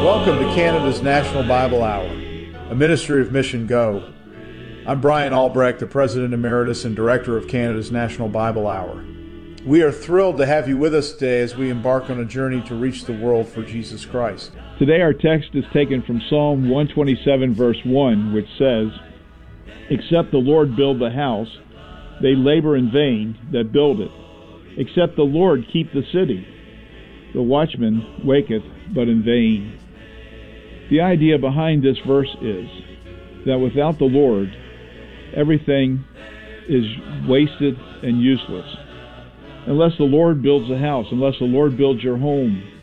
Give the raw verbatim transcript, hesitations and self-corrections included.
Welcome to Canada's National Bible Hour, a ministry of Mission Go. I'm Brian Albrecht, the President Emeritus and Director of Canada's National Bible Hour. We are thrilled to have you with us today as we embark on a journey to reach the world for Jesus Christ. Today our text is taken from Psalm one twenty-seven, verse one, which says, "Except the Lord build the house, they labor in vain that build it. Except the Lord keep the city, the watchman waketh but in vain." The idea behind this verse is that without the Lord, everything is wasted and useless. Unless the Lord builds a house, unless the Lord builds your home,